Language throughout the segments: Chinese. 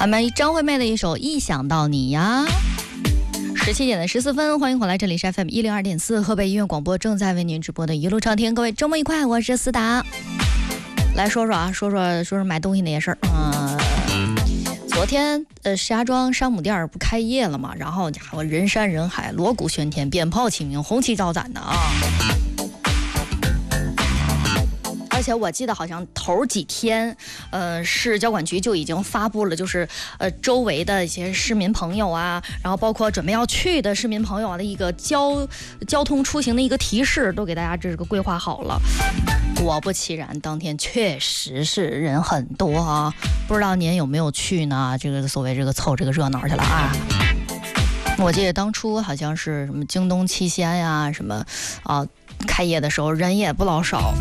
俺们张惠妹的一首《一想到你》呀。17:14，欢迎回来，这里是 FM 102.4河北音乐广播，正在为您直播的一路畅听。各位周末愉快，我是思达。来说说买东西那些事儿。昨天石家庄山姆店不开业了嘛，然后家伙人山人海，锣鼓喧天，鞭炮齐鸣，红旗招展的啊。而且我记得好像头几天，市交管局就已经发布了，就是周围的一些市民朋友啊，然后包括准备要去的市民朋友啊的一个交通出行的一个提示，都给大家这个规划好了。果不其然，当天确实是人很多啊，不知道您有没有去呢？这个所谓这个凑这个热闹去了啊。我记得当初好像是什么京东七仙呀，什么开业的时候人也不老少。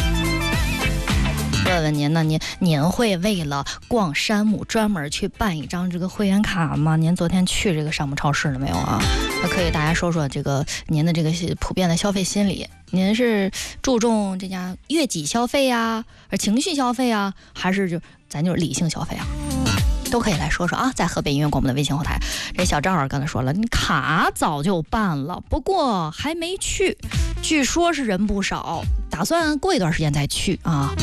问问您呢，您会为了逛山姆专门去办一张这个会员卡吗？您昨天去这个山姆超市了没有啊？那可以大家说说这个您的这个普遍的消费心理，您是注重这家悦己消费啊，情绪消费啊，还是咱就是理性消费啊？都可以来说说啊，在河北音乐广播的微信后台，这小赵刚才说了，你卡早就办了，不过还没去，据说是人不少，打算过一段时间再去啊。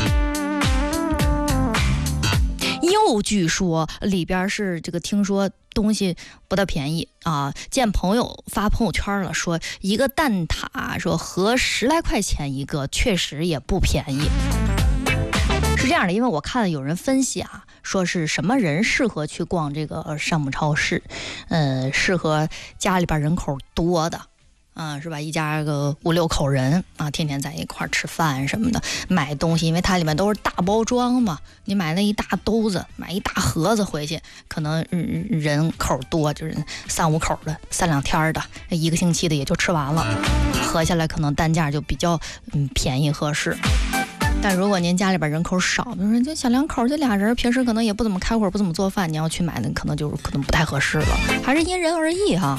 又据说里边是这个，听说东西不大便宜啊！见朋友发朋友圈了，说一个蛋挞说合10来块钱一个，确实也不便宜。是这样的，因为我看了有人分析啊，说是什么人适合去逛这个山姆超市，适合家里边人口多的。是吧？一家个5、6口人啊，天天在一块儿吃饭什么的，买东西，因为它里面都是大包装嘛，你买那一大兜子，买一大盒子回去，可能人口多，就是3、5口的，3、2天的，1个星期的也就吃完了，合下来可能单价就比较便宜合适。但如果您家里边人口少，比如说就小2口，就俩人，平时可能也不怎么开会，不怎么做饭，你要去买，那可能不太合适了，还是因人而异哈。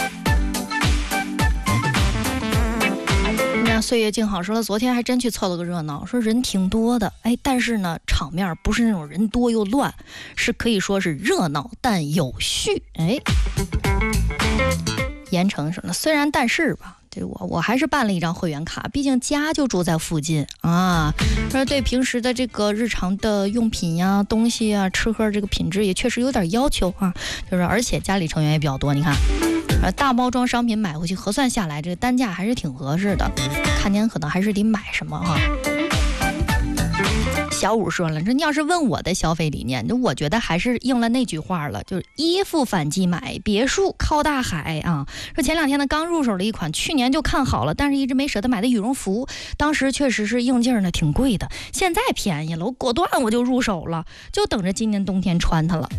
岁月静好说了，昨天还真去凑了个热闹，说人挺多的，但是呢，场面不是那种人多又乱，是可以说是热闹但有序。盐城说呢，虽然但是吧，对我还是办了一张会员卡，毕竟家就住在附近啊。说对平时的这个日常的用品呀、东西啊、吃喝这个品质也确实有点要求啊，就是而且家里成员也比较多，你看。大包装商品买回去核算下来，这个单价还是挺合适的，看您可能还是得买什么哈。小五说了，你要是问我的消费理念，我觉得还是应了那句话了，就是衣服反季买，别墅靠大海啊。说前2天呢刚入手了一款去年就看好了，但是一直没舍得买的羽绒服，当时确实是应劲呢，挺贵的，现在便宜了，我果断就入手了，就等着今年冬天穿它了。